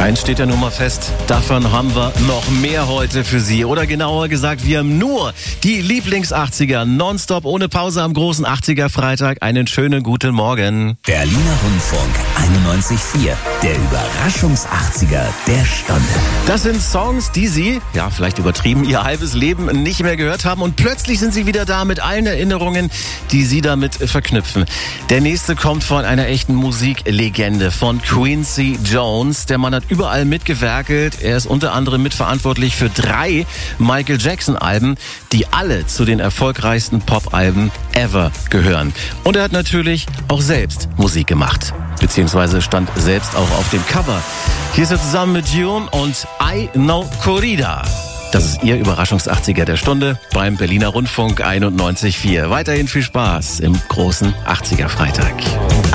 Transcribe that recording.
Eins steht ja nun mal fest, davon haben wir noch mehr heute für Sie. Oder genauer gesagt, wir haben nur die Lieblings-80er nonstop ohne Pause am großen 80er-Freitag. Einen schönen guten Morgen. Berliner Rundfunk 91.4, der Überraschungs-80er der Stunde. Das sind Songs, die Sie, ja vielleicht übertrieben, Ihr halbes Leben nicht mehr gehört haben. Und plötzlich sind sie wieder da mit allen Erinnerungen, die Sie damit verknüpfen. Der nächste kommt von einer echten Musiklegende, von Quincy Jones. Der Mann hat überall mitgewerkelt. Er ist unter anderem mitverantwortlich für 3 Michael Jackson-Alben, die alle zu den erfolgreichsten Pop-Alben ever gehören. Und er hat natürlich auch selbst Musik gemacht, beziehungsweise stand selbst auch auf dem Cover. Hier ist er zusammen mit June und I Know Corrida. Das ist Ihr Überraschungs-80er der Stunde beim Berliner Rundfunk 91.4. Weiterhin viel Spaß im großen 80er-Freitag.